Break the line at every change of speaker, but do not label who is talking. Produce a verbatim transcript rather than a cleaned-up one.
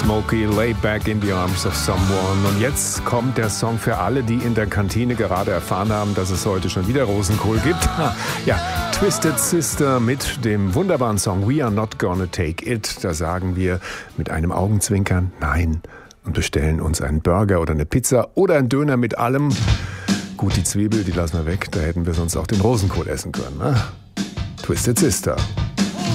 Smokey, Lay Back in the Arms of Someone. Und jetzt kommt der Song für alle, die in der Kantine gerade erfahren haben, dass es heute schon wieder Rosenkohl gibt. Ja, Twisted Sister mit dem wunderbaren Song We Are Not Gonna Take It. Da sagen wir mit einem Augenzwinkern Nein und bestellen uns einen Burger oder eine Pizza oder einen Döner mit allem. Gut, die Zwiebel, die lassen wir weg. Da hätten wir sonst auch den Rosenkohl essen können. Ne? Twisted Sister.